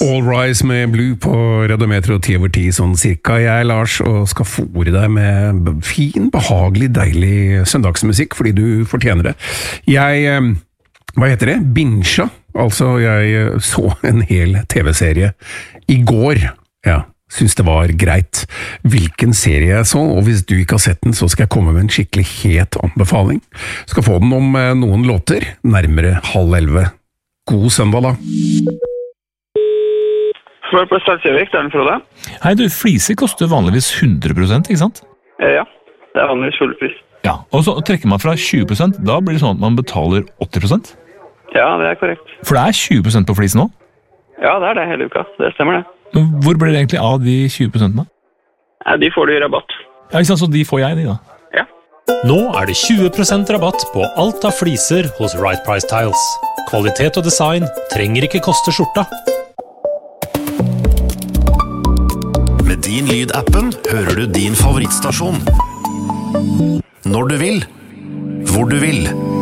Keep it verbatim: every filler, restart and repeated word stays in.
All Rise med Blue på Radiometro ti over ti, sånn cirka. Jeg er Lars, og skal fôre deg med fin, behagelig, deilig søndagsmusikk, fordi du fortjener det. Jeg, hva heter det? Binsja. Altså, jeg så en hel tv-serie i går. Ja. Synes det var greit hvilken serie jeg så, og hvis du ikke har sett den, så skal jeg komme med en skikkelig het anbefaling. Skal få den om noen låter, nærmere halv elve. God søndag da! Svar på Stadsjøvik, det er den Frode. Hei du, fliser koster vanligvis hundre prosent, ikke sant? Ja, det er vanligvis full pris. Ja, og så trekker man fra tjue prosent, da blir det sånn at man betaler åtti prosent? Ja, det er korrekt. For det er tjue prosent på flis nå? Ja, det er det hele uka, det stemmer det. Hvor blir det egentlig av de tjue prosentene? Ja, de får du i rabatt. Ja, ikke sant, så de får jeg de da? Ja. Nå er det tjue prosent rabatt på alt av fliser hos Right Price Tiles. Kvalitet og design trenger ikke koste skjorta. Med din Lyd-appen hører du din favorittstasjon. Når du vil, hvor du vil.